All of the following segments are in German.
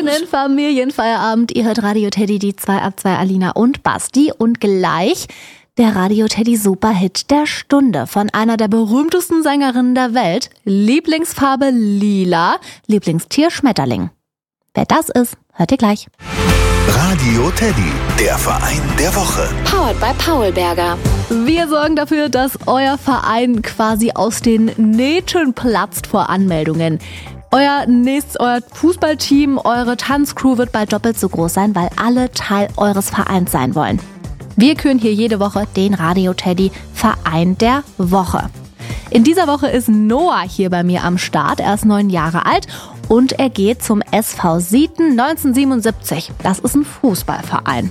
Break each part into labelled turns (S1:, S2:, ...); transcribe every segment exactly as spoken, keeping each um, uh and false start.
S1: schönen Familienfeierabend. Ihr hört Radio Teddy, die zwei ab zwei, Alina und Basti. Und gleich der Radio Teddy Superhit der Stunde von einer der berühmtesten Sängerinnen der Welt. Lieblingsfarbe lila, Lieblingstier Schmetterling. Wer das ist, hört ihr gleich.
S2: Radio Teddy, der Verein der Woche.
S3: Powered by Paulberger.
S1: Wir sorgen dafür, dass euer Verein quasi aus den Nähten platzt vor Anmeldungen. Euer nächstes, euer Fußballteam, eure Tanzcrew wird bald doppelt so groß sein, weil alle Teil eures Vereins sein wollen. Wir küren hier jede Woche den Radio Teddy Verein der Woche. In dieser Woche ist Noah hier bei mir am Start. Er ist neun Jahre alt und er geht zum S V Sieten neunzehnhundertsiebenundsiebzig. Das ist ein Fußballverein.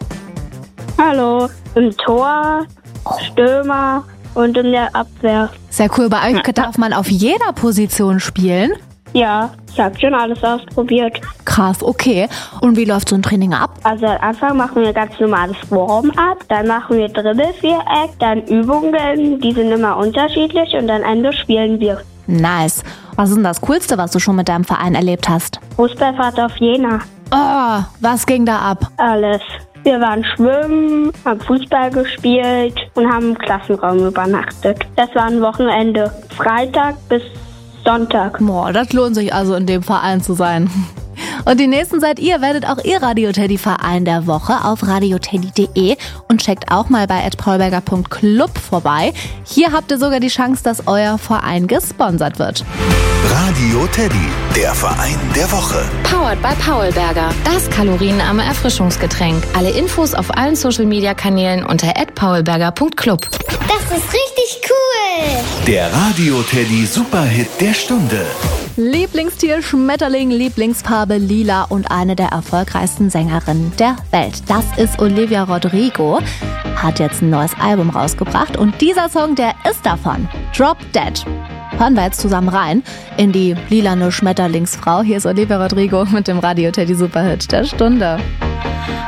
S4: Hallo, im Tor, Stürmer und in der Abwehr.
S1: Sehr cool, bei euch darf man auf jeder Position spielen?
S4: Ja, ich habe schon alles ausprobiert.
S1: Krass, okay. Und wie läuft so ein Training ab?
S4: Also am Anfang machen wir ganz normales Warm-up, dann machen wir Dribbelviereck, dann Übungen, die sind immer unterschiedlich und am Ende spielen wir.
S1: Nice. Was ist denn das Coolste, was du schon mit deinem Verein erlebt hast?
S4: Fußballfahrt auf Jena.
S1: Oh, was ging da ab?
S4: Alles. Wir waren schwimmen, haben Fußball gespielt und haben im Klassenraum übernachtet. Das war ein Wochenende. Freitag bis Sonntag.
S1: Boah, das lohnt sich also in dem Verein zu sein. Und die nächsten seid ihr, werdet auch ihr Radio Teddy Verein der Woche auf radioteddy punkt de und checkt auch mal bei at paulberger punkt club vorbei. Hier habt ihr sogar die Chance, dass euer Verein gesponsert wird.
S2: Radio Teddy, der Verein der Woche.
S3: Powered by Paulberger. Das kalorienarme Erfrischungsgetränk. Alle Infos auf allen Social-Media-Kanälen unter at paulberger punkt club.
S5: Das ist richtig cool!
S2: Der Radio Teddy Superhit der Stunde.
S1: Lieblingstier Schmetterling, Lieblingsfarbe lila und eine der erfolgreichsten Sängerinnen der Welt. Das ist Olivia Rodrigo, hat jetzt ein neues Album rausgebracht und dieser Song, der ist davon. Drop Dead. Hören wir jetzt zusammen rein in die lilane Schmetterlingsfrau. Hier ist Olivia Rodrigo mit dem Radio Teddy Superhit der Stunde.